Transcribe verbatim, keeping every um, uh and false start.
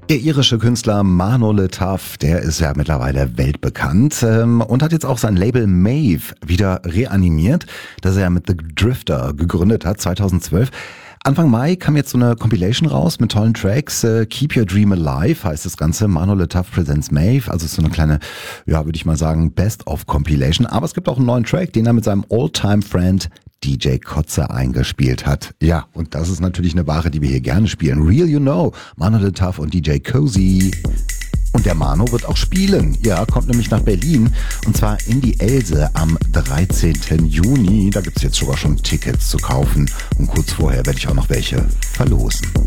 Der irische Künstler Mano Letaff, der ist ja mittlerweile weltbekannt ähm, und hat jetzt auch sein Label Maeve wieder reanimiert, das er ja mit The Drifter gegründet hat, zweitausendzwölf. Anfang Mai kam jetzt so eine Compilation raus mit tollen Tracks. Äh, Keep Your Dream Alive heißt das Ganze. Mano Letaff Presents Maeve. Also so eine kleine, ja, würde ich mal sagen, Best-of-Compilation. Aber es gibt auch einen neuen Track, den er mit seinem All-Time-Friend D J Kotze eingespielt hat. Ja, und das ist natürlich eine Ware, die wir hier gerne spielen. Real You Know, Mano Letaff und D J Cozy. Und der Mano wird auch spielen. Ja, kommt nämlich nach Berlin. Und zwar in die Else am dreizehnten Juni. Da gibt's jetzt sogar schon Tickets zu kaufen. Und kurz vorher werde ich auch noch welche verlosen.